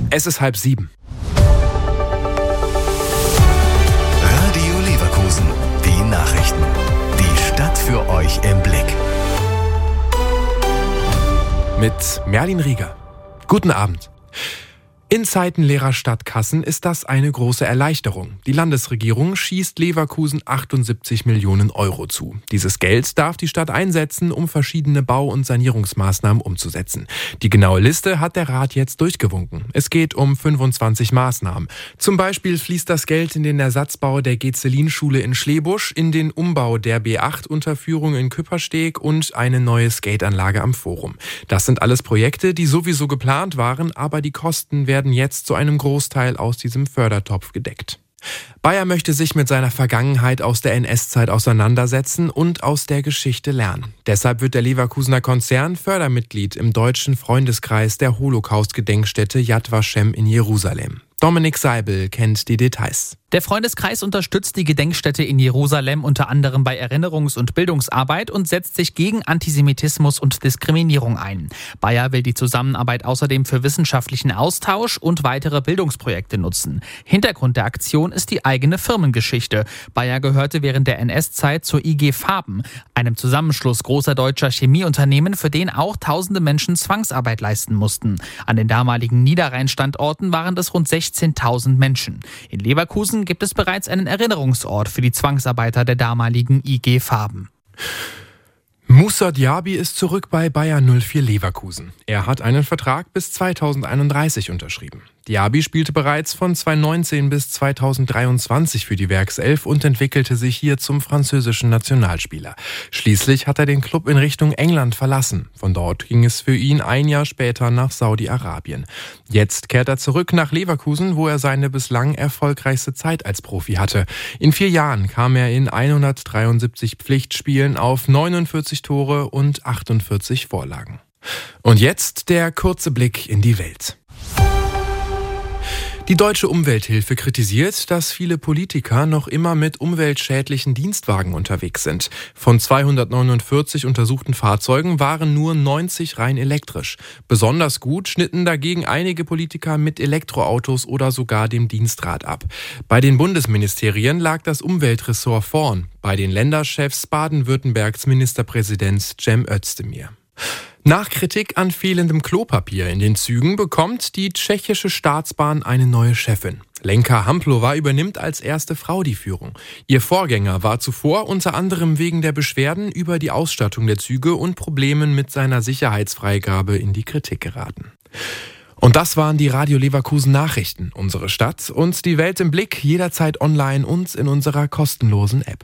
Es ist 6:30. Radio Leverkusen, die Nachrichten. Die Stadt für euch im Blick. Mit Merlin Rieger. Guten Abend. In Zeiten leerer Stadtkassen ist das eine große Erleichterung. Die Landesregierung schießt Leverkusen 78 Millionen Euro zu. Dieses Geld darf die Stadt einsetzen, um verschiedene Bau- und Sanierungsmaßnahmen umzusetzen. Die genaue Liste hat der Rat jetzt durchgewunken. Es geht um 25 Maßnahmen. Zum Beispiel fließt das Geld in den Ersatzbau der Gezelin-Schule in Schlebusch, in den Umbau der B8-Unterführung in Küppersteg und eine neue Skateanlage am Forum. Das sind alles Projekte, die sowieso geplant waren, aber die Kosten werden jetzt zu einem Großteil aus diesem Fördertopf gedeckt. Bayer möchte sich mit seiner Vergangenheit aus der NS-Zeit auseinandersetzen und aus der Geschichte lernen. Deshalb wird der Leverkusener Konzern Fördermitglied im deutschen Freundeskreis der Holocaust-Gedenkstätte Yad Vashem in Jerusalem. Dominik Seibel kennt die Details. Der Freundeskreis unterstützt die Gedenkstätte in Jerusalem unter anderem bei Erinnerungs- und Bildungsarbeit und setzt sich gegen Antisemitismus und Diskriminierung ein. Bayer will die Zusammenarbeit außerdem für wissenschaftlichen Austausch und weitere Bildungsprojekte nutzen. Hintergrund der Aktion ist die eigene Firmengeschichte. Bayer gehörte während der NS-Zeit zur IG Farben, einem Zusammenschluss großer deutscher Chemieunternehmen, für den auch tausende Menschen Zwangsarbeit leisten mussten. An den damaligen Niederrhein-Standorten waren das rund 16.000 Menschen. In Leverkusen gibt es bereits einen Erinnerungsort für die Zwangsarbeiter der damaligen IG Farben. Moussa Diaby ist zurück bei Bayer 04 Leverkusen. Er hat einen Vertrag bis 2031 unterschrieben. Diaby spielte bereits von 2019 bis 2023 für die Werkself und entwickelte sich hier zum französischen Nationalspieler. Schließlich hat er den Club in Richtung England verlassen. Von dort ging es für ihn ein Jahr später nach Saudi-Arabien. Jetzt kehrt er zurück nach Leverkusen, wo er seine bislang erfolgreichste Zeit als Profi hatte. In 4 Jahren kam er in 173 Pflichtspielen auf 49 Tore und 48 Vorlagen. Und jetzt der kurze Blick in die Welt. Die Deutsche Umwelthilfe kritisiert, dass viele Politiker noch immer mit umweltschädlichen Dienstwagen unterwegs sind. Von 249 untersuchten Fahrzeugen waren nur 90 rein elektrisch. Besonders gut schnitten dagegen einige Politiker mit Elektroautos oder sogar dem Dienstrad ab. Bei den Bundesministerien lag das Umweltressort vorn, bei den Länderchefs Baden-Württembergs Ministerpräsident Cem Özdemir. Nach Kritik an fehlendem Klopapier in den Zügen bekommt die tschechische Staatsbahn eine neue Chefin. Lenka Hamplova übernimmt als erste Frau die Führung. Ihr Vorgänger war zuvor unter anderem wegen der Beschwerden über die Ausstattung der Züge und Problemen mit seiner Sicherheitsfreigabe in die Kritik geraten. Und das waren die Radio Leverkusen Nachrichten. Unsere Stadt und die Welt im Blick, jederzeit online und in unserer kostenlosen App.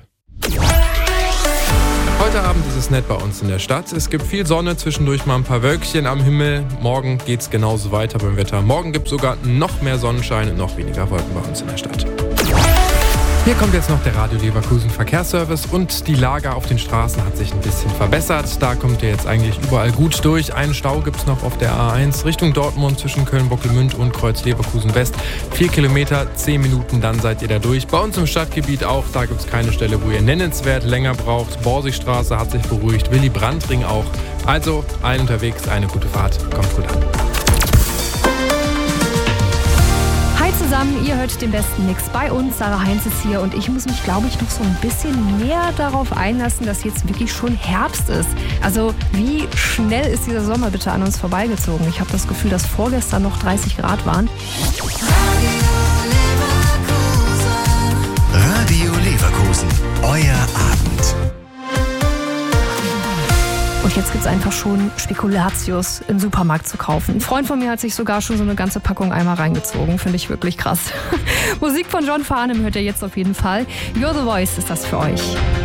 Heute Abend ist es nett bei uns in der Stadt. Es gibt viel Sonne, zwischendurch mal ein paar Wölkchen am Himmel. Morgen geht's genauso weiter beim Wetter. Morgen gibt es sogar noch mehr Sonnenschein und noch weniger Wolken bei uns in der Stadt. Hier kommt jetzt noch der Radio Leverkusen Verkehrsservice und die Lage auf den Straßen hat sich ein bisschen verbessert. Da kommt ihr jetzt eigentlich überall gut durch. Einen Stau gibt es noch auf der A1 Richtung Dortmund zwischen Köln-Bocklemünd und Kreuz Leverkusen West. 4 Kilometer, 10 Minuten, dann seid ihr da durch. Bei uns im Stadtgebiet auch, da gibt es keine Stelle, wo ihr nennenswert länger braucht. Borsigstraße hat sich beruhigt, Willy-Brandt-Ring auch. Also allen unterwegs, eine gute Fahrt. Kommt gut an. Hi zusammen, ihr hört den besten Mix bei uns. Sarah Heinz ist hier und ich muss mich, glaube ich, noch so ein bisschen mehr darauf einlassen, dass jetzt wirklich schon Herbst ist. Also wie schnell ist dieser Sommer bitte an uns vorbeigezogen? Ich habe das Gefühl, dass vorgestern noch 30 Grad waren. Radio Leverkusen, euer Abend. Und jetzt gibt es einfach schon Spekulatius im Supermarkt zu kaufen. Ein Freund von mir hat sich sogar schon so eine ganze Packung einmal reingezogen. Finde ich wirklich krass. Musik von John Farnham hört ihr jetzt auf jeden Fall. You're the Voice ist das für euch.